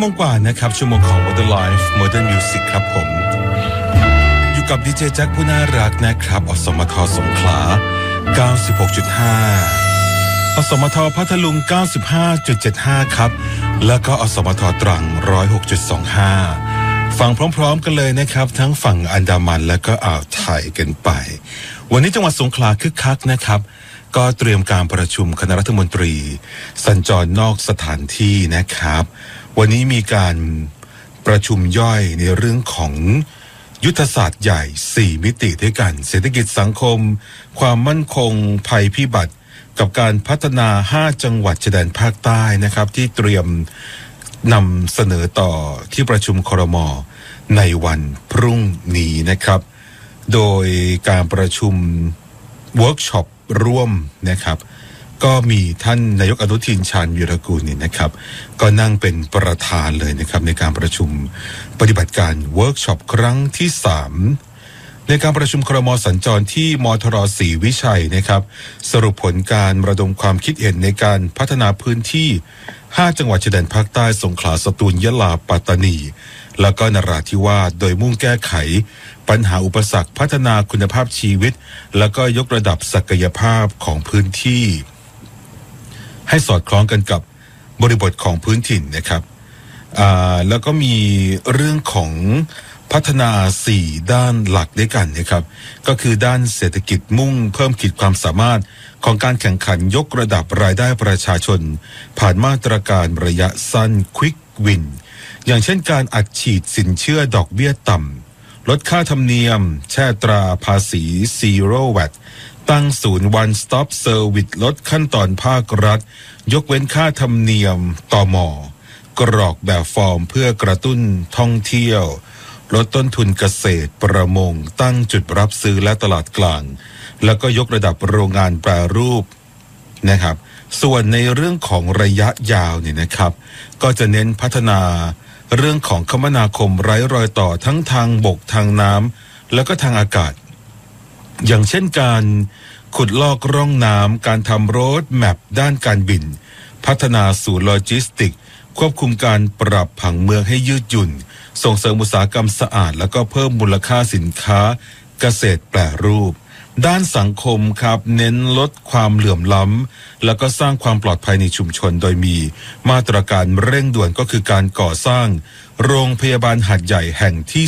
โมงกว่านะครับชั่วโมงของ Modern Life Modern Music ครับผมอยู่กับดีเจแจ็คผู้น่ารักนะครับอสมทสงขลา 96.5 อสมทพัทลุง 95.75 ครับแล้วก็อสมทตรัง 106.25 ฟังพร้อมๆกันเลยนะครับทั้งฝั่งอันดามันและก็อ่าวไทยกันไปวันนี้จังหวัดสงขลาคึกคักนะครับก็เตรียมการประชุมคณะรัฐมนตรีสัญจรนอกสถานที่นะครับวันนี้มีการประชุมย่อยในเรื่องของยุทธศาสตร์ใหญ่4มิติด้วยกันเศรษฐกิจสังคมความมั่นคงภัยพิบัติกับการพัฒนา5จังหวัดชายแดนภาคใต้นะครับที่เตรียมนำเสนอต่อที่ประชุมครม.ในวันพรุ่งนี้นะครับโดยการประชุมเวิร์กช็อปร่วมนะครับก็มีท่านนายกอนุทินชาญวีรกูลนี่นะครับก็นั่งเป็นประธานเลยนะครับในการประชุมปฏิบัติการเวิร์กช็อปครั้งที่3ในการประชุมครม.สัญจรที่มทรศรีวิชัยนะครับสรุปผลการระดมความคิดเห็นในการพัฒนาพื้นที่5จังหวัดชายแดนภาคใต้สงขลาสตูลยะลาปัตตานีแล้วก็นราธิวาสโดยมุ่งแก้ไขปัญหาอุปสรรคพัฒนาคุณภาพชีวิตแล้วก็ยกระดับศักยภาพของพื้นที่ให้สอดคล้องกันกับบริบทของพื้นถิ่นนะครับแล้วก็มีเรื่องของพัฒนา4ด้านหลักด้วยกันนะครับก็คือด้านเศรษฐกิจมุ่งเพิ่มขีดความสามารถของการแข่งขันยกระดับรายได้ประชาชนผ่านมาตรการระยะสั้น Quick Win อย่างเช่นการอัดฉีดสินเชื่อดอกเบี้ยต่ำลดค่าธรรมเนียมแช่ตราภาษี Zero VAT ตั้งศูนย์ One Stop Service ลดขั้นตอนภาครัฐยกเว้นค่าธรรมเนียมตม.กรอกแบบฟอร์มเพื่อกระตุ้นท่องเที่ยวลดต้นทุนเกษตรประมงตั้งจุดรับซื้อและตลาดกลางแล้วก็ยกระดับโรงงานแปรรูปนะครับส่วนในเรื่องของระยะยาวเนี่ยนะครับก็จะเน้นพัฒนาเรื่องของคมนาคมไร้รอยต่อทั้งทางบกทางน้ำแล้วก็ทางอากาศอย่างเช่นการขุดลอกร่องน้ำการทำโรดแมปด้านการบินพัฒนาศูนย์โลจิสติกควบคุมการปรับผังเมืองให้ยืดหยุ่นส่งเสริมอุตสาหกรรมสะอาดแล้วก็เพิ่มมูลค่าสินค้าเกษตรแปรรูปด้านสังคมครับเน้นลดความเหลื่อมล้ำแล้วก็สร้างความปลอดภัยในชุมชนโดยมีมาตรการเร่งด่วนก็คือการก่อสร้างโรงพยาบาลหาดใหญ่แห่งที่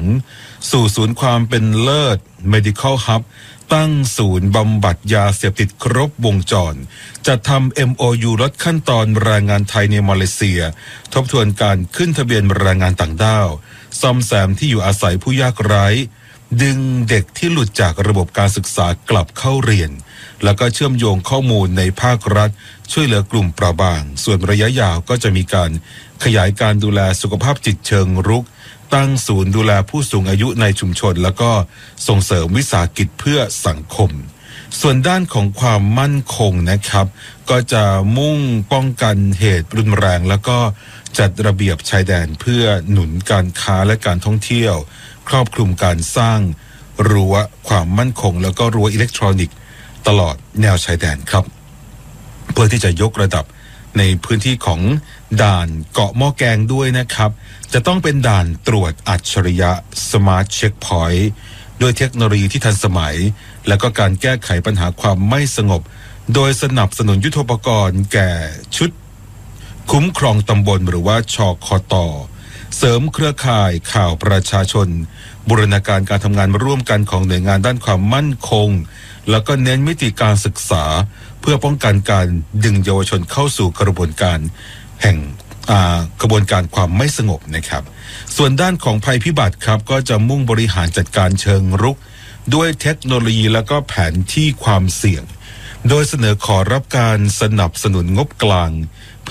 2สู่ศูนย์ความเป็นเลิศ Medical Hub ตั้งศูนย์บำบัดยาเสพติดครบวงจรจัดทำ MOU ลดขั้นตอนแรงงานไทยในมาเลเซียทบทวนการขึ้นทะเบียนแรงงานต่างด้าวซ่อมแซมที่อยู่อาศัยผู้ยากไร้ดึงเด็กที่หลุดจากระบบการศึกษากลับเข้าเรียนแล้วก็เชื่อมโยงข้อมูลในภาครัฐช่วยเหลือกลุ่มเปราะบางส่วนระยะยาวก็จะมีการขยายการดูแลสุขภาพจิตเชิงรุกตั้งศูนย์ดูแลผู้สูงอายุในชุมชนแล้วก็ส่งเสริมวิสาหกิจเพื่อสังคมส่วนด้านของความมั่นคงนะครับก็จะมุ่งป้องกันเหตุรุนแรงแล้วก็จัดระเบียบชายแดนเพื่อหนุนการค้าและการท่องเที่ยวครอบคลุมการสร้างรั้วความมั่นคงแล้วก็รั้วอิเล็กทรอนิกส์ตลอดแนวชายแดนครับเพื่อที่จะยกระดับในพื้นที่ของด่านเกาะหม้อแกงด้วยนะครับจะต้องเป็นด่านตรวจอัจฉริยะ Smart Checkpoint ด้วยเทคโนโลยีที่ทันสมัยและก็การแก้ไขปัญหาความไม่สงบโดยสนับสนุนยุทโธปกรณ์แก่ชุดคุ้มครองตำบลหรือว่าชคต.เสริมเครือข่ายข่าวประชาชนบูรณาการการทำงานร่วมกันของหน่วยงานด้านความมั่นคงแล้วก็เน้นมิติการศึกษาเพื่อป้องกันการดึงเยาวชนเข้าสู่กระบวนการแห่งกระบวนการความไม่สงบนะครับส่วนด้านของภัยพิบัติครับก็จะมุ่งบริหารจัดการเชิงรุกด้วยเทคโนโลยีแล้วก็แผนที่ความเสี่ยงโดยเสนอขอรับการสนับสนุนงบกลาง